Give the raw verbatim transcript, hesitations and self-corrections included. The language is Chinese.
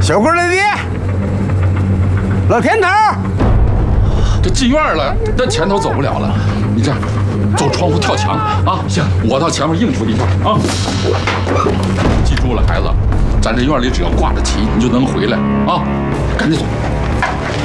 小龟的爹，老田头。 这进院了，但前头走不了了。你这样，走窗户跳墙啊！行，我到前面应付你一下啊。记住了，孩子，咱这院里只要挂着旗，你就能回来啊！赶紧走。